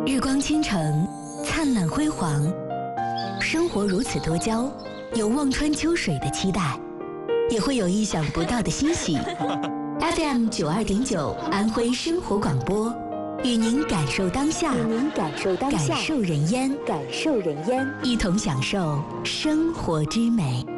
日光倾城，灿烂辉煌，生活如此多娇，有望穿秋水的期待，也会有意想不到的欣喜。FM 92.9安徽生活广播，与您感受当下，感受人烟，一同享受生活之美。